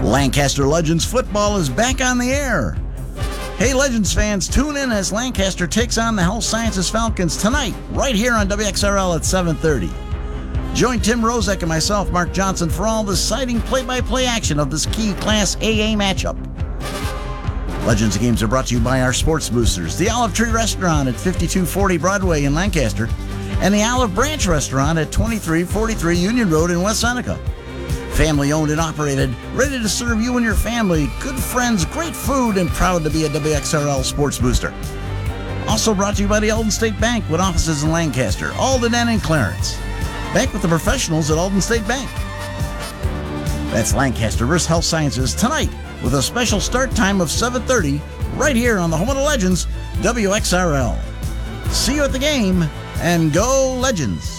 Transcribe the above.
Lancaster Legends football is back on the air. Hey, Legends fans, tune in as Lancaster takes on the Health Sciences Falcons tonight, right here on WXRL at 7:30. Join Tim Rozek and myself, Mark Johnson, for all the exciting play-by-play action of this key Class AA matchup. Legends games are brought to you by our sports boosters, the Olive Tree Restaurant at 5240 Broadway in Lancaster, and the Olive Branch Restaurant at 2343 Union Road in West Seneca. Family owned and operated, ready to serve you and your family, good friends, great food, and proud to be a WXRL sports booster. Also brought to you by the Alden State Bank with offices in Lancaster, Alden, and Clarence. Bank with the professionals at Alden State Bank. That's Lancaster vs. Health Sciences tonight with a special start time of 7:30 right here on the home of the Legends, WXRL. See you at the game, and go Legends!